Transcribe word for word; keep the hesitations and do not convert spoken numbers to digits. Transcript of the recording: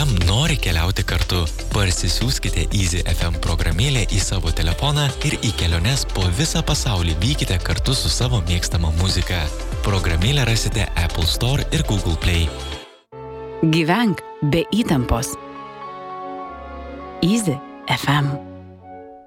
M nori keliauti kartu. Parsisiųskite Easy F M programėlę į savo telefoną ir į keliones po visą pasaulį vykite kartu su savo mėgstama muzika. Programėlę rasite Apple Store ir Google Play. Gyvenk be įtampos. Easy F M.